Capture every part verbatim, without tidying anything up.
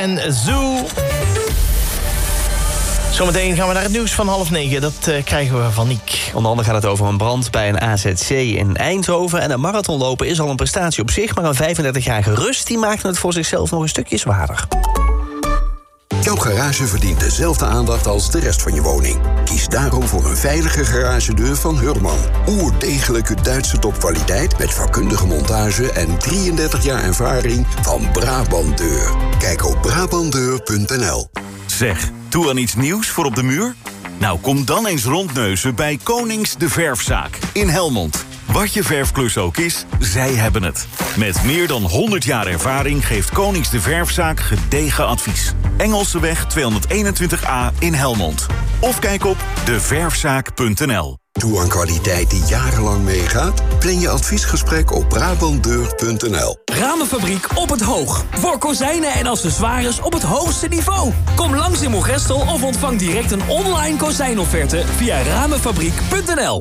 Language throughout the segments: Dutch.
en Zoo. Zometeen gaan we naar het nieuws van half negen. Dat uh, krijgen we van Niek. Onder andere gaat het over een brand bij een A Z C in Eindhoven. En een marathonlopen is al een prestatie op zich. Maar een vijfendertigjarige Rus die maakte het voor zichzelf nog een stukje zwaarder. Jouw garage verdient dezelfde aandacht als de rest van je woning. Kies daarom voor een veilige garagedeur van Hurman. Oerdegelijke Duitse topkwaliteit met vakkundige montage en drieëndertig jaar ervaring van Brabant Deur. Kijk op brabant deur punt n l. Zeg, toe aan iets nieuws voor op de muur? Nou, kom dan eens rondneuzen bij Konings de Verfzaak in Helmond. Wat je verfklus ook is, zij hebben het. Met meer dan honderd jaar ervaring geeft Konings de Verfzaak gedegen advies. Engelseweg tweehonderdeenentwintig A in Helmond. Of kijk op de verfzaak punt n l. Toe aan kwaliteit die jarenlang meegaat? Plan je adviesgesprek op brabant deur punt n l. Ramenfabriek op het Hoog. Voor kozijnen en accessoires op het hoogste niveau. Kom langs in Moergestel of ontvang direct een online kozijnofferte via ramenfabriek punt n l.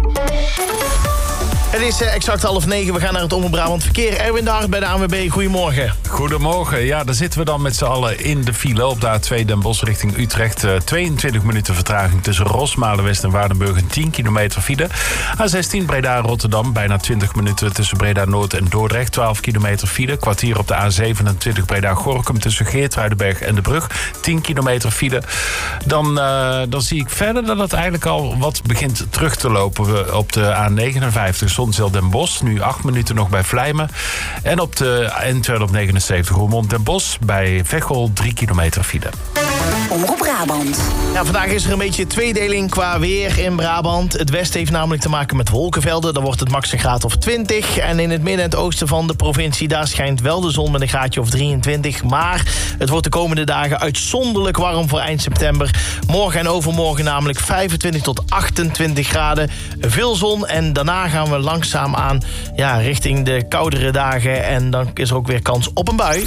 Het is uh, exact half negen. We gaan naar het Omroep Brabant Verkeer. Erwin de Hart bij de A N W B. Goedemorgen. Goedemorgen. Ja, daar zitten we dan met z'n allen in de file op de A twee Den Bosch richting Utrecht. Uh, tweeëntwintig minuten vertraging tussen Rosmalen West en Waardenburg. En tien kilometer file. A zestien Breda-Rotterdam. Bijna twintig minuten tussen Breda-Noord en Dordrecht. twaalf kilometer file. Kwartier op de A zevenentwintig Breda-Gorkum tussen Geertruidenberg en de Brug. tien kilometer file. Dan, uh, dan zie ik verder dat het eigenlijk al wat begint terug te lopen op de A negenenvijftig. Zonzeel Den Bosch, nu acht minuten nog bij Vlijmen. En op de N tweehonderdnegenenzeventig Roermond Den Bosch bij Veghel drie kilometer file. Omroep Brabant. Ja, vandaag is er een beetje tweedeling qua weer in Brabant. Het westen heeft namelijk te maken met wolkenvelden. Dan wordt het max een graad of twintig. En in het midden en het oosten van de provincie... daar schijnt wel de zon met een graadje of drieëntwintig. Maar het wordt de komende dagen uitzonderlijk warm voor eind september. Morgen en overmorgen namelijk vijfentwintig tot achtentwintig graden. Veel zon en daarna gaan we langzaam aan ja, richting de koudere dagen. En dan is er ook weer kans op een bui.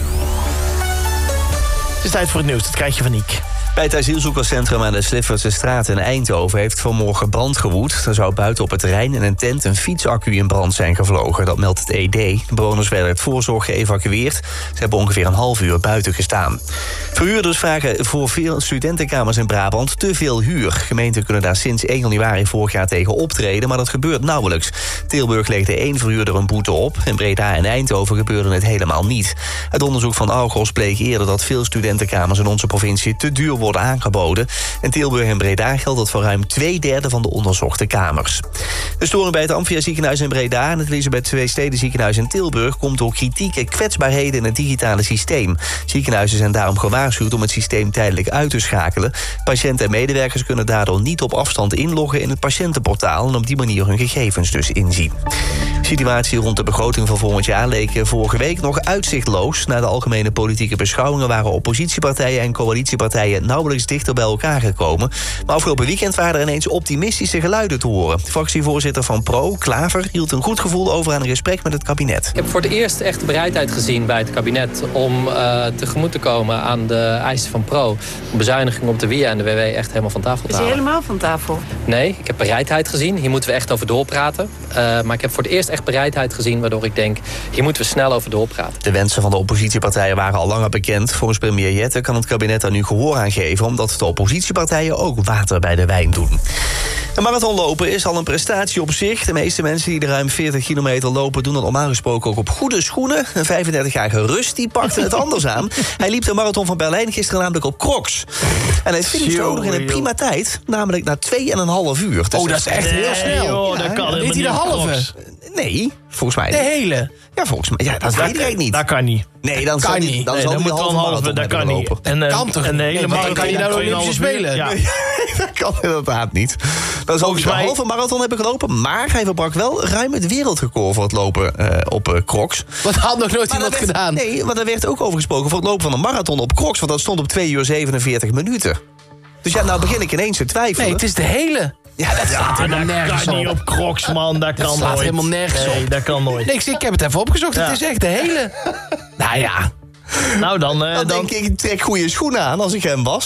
Het is tijd voor het nieuws, dat krijg je van Niek. Bij het asielzoekerscentrum aan de Sliffertse straat in Eindhoven heeft vanmorgen brand gewoed. Er zou buiten op het terrein in een tent een fietsaccu in brand zijn gevlogen. Dat meldt het E D. De bewoners werden uit voorzorg geëvacueerd. Ze hebben ongeveer een half uur buiten gestaan. Verhuurders vragen voor veel studentenkamers in Brabant te veel huur. Gemeenten kunnen daar sinds één januari vorig jaar tegen optreden, maar dat gebeurt nauwelijks. Tilburg legde één verhuurder een boete op. In Breda en Eindhoven gebeurde het helemaal niet. Het onderzoek van Argos bleek eerder dat veel studentenkamers in onze provincie te duur worden aangeboden. In Tilburg en Breda geldt dat voor ruim twee derde van de onderzochte kamers. De storing bij het Amphia ziekenhuis in Breda en het Elisabeth twee Steden ziekenhuis in Tilburg komt door kritieke kwetsbaarheden in het digitale systeem. Ziekenhuizen zijn daarom gewaarschuwd om het systeem tijdelijk uit te schakelen. Patiënten en medewerkers kunnen daardoor niet op afstand inloggen in het patiëntenportaal en op die manier hun gegevens dus inzien. De situatie rond de begroting van volgend jaar leek vorige week nog uitzichtloos. Na de algemene politieke beschouwingen waren oppositiepartijen en coalitiepartijen nauwelijks dichter bij elkaar gekomen. Maar afgelopen weekend waren er ineens optimistische geluiden te horen. De fractievoorzitter van Pro, Klaver, hield een goed gevoel over aan een gesprek met het kabinet. Ik heb voor het eerst echt de bereidheid gezien bij het kabinet om uh, tegemoet te komen aan de eisen van Pro. Om bezuiniging op de W I A en de W W echt helemaal van tafel te halen. Is hij helemaal van tafel? Nee, ik heb bereidheid gezien. Hier moeten we echt over doorpraten. Uh, maar ik heb voor het eerst echt bereidheid gezien waardoor ik denk, hier moeten we snel over doorpraten. De wensen van de oppositiepartijen waren al langer bekend. Volgens premier Jette kan het kabinet daar nu gehoor aan geven, omdat de oppositiepartijen ook water bij de wijn doen. Een marathonlopen is al een prestatie op zich. De meeste mensen die de ruim veertig kilometer lopen doen dat normaal gesproken ook op goede schoenen. Een vijfendertigjarige Rus die pakte het anders aan. Hij liep de marathon van Berlijn gisteren namelijk op Crocs. En hij finishte ook nog in een prima tijd, namelijk na twee en een half uur. Dus oh, dat is echt heel snel. Joh, ja, dat kan ja, weet hij de halve? Nee, volgens mij de hele? Ja, volgens mij. Ja, dat weet ik eigenlijk niet. Dat kan niet. Nee, dan kan niet. Dan, nee, zal dan moet wel een halve, dat kan niet. En, uh, kan toch een hele nee, marathon kan je nou de Olympische Spelen? Ja. Nee, dat kan inderdaad niet. Dan zal hij een halve marathon hebben gelopen, maar hij verbrak wel ruim het wereldrecord voor het lopen uh, op uh, Crocs. Wat had nog nooit iemand gedaan? Nee, maar daar werd ook over gesproken voor het lopen van een marathon op Crocs, want dat stond op twee uur zevenenveertig minuten. Dus ja, nou begin ik ineens te twijfelen. Nee, het is de hele. Ja, dat staat ja, helemaal nergens kan op. niet op Crocs, man. Dat kan dat staat nooit. helemaal nergens nee, op. dat kan nooit. Nee, ik heb het even opgezocht. Ja. Het is echt de hele. Nou ja. Nou, dan... Uh, dan, dan denk ik, ik trek goede schoenen aan als ik hem was.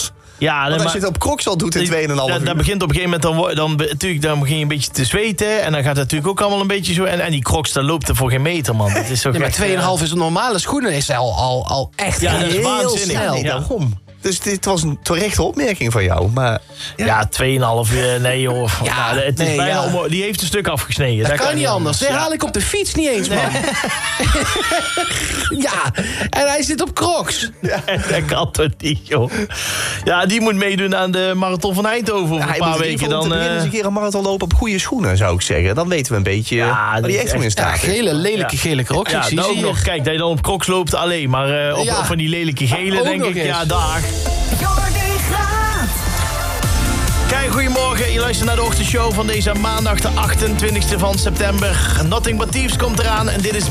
Ja, Want als maar- je het op Crocs al doet in twee en een half dat, uur. dat begint op een gegeven moment, dan, dan, natuurlijk, dan begin je een beetje te zweten. En dan gaat het natuurlijk ook allemaal een beetje zo. En, en die Crocs, daar loopt er voor geen meter, man. Dat is zo Ja, maar gek, twee komma vijf eh. is een normale schoenen. Is al, al, al echt Ja, dat is heel waanzinnig. snel. Nee, Ja. daarom. Dus dit was een terechte opmerking van jou. Maar Ja, twee komma vijf uur, nee joh. Ja, Nou, het is nee, bijna ja. om, die heeft een stuk afgesneden. Dat kan niet anders. Dat haal ik op de fiets niet eens, man. Ja, en hij zit op Crocs. Dat kan toch niet, joh. Ja, die moet meedoen aan de Marathon van Eindhoven over ja, een hij paar moet in weken. ieder geval Dan, om te beginnen eh, eens een keer een marathon lopen op goede schoenen, zou ik zeggen. Dan weten we een beetje Ja, waar dat die is echt voor in echt- Ja, staat. is. gele, lelijke Ja. gele Crocs. ja, ik zie dan ze ook hier. nog, kijk, dat je dan op Crocs loopt alleen. Maar eh, op, Ja. op van die lelijke gele, Ook denk nog ik, eens. ja, dag. Jordi Graat. Kijk, goedemorgen. Je luistert naar de ochtendshow van deze maandag, de achtentwintigste van september. Nothing But Thieves komt eraan en dit is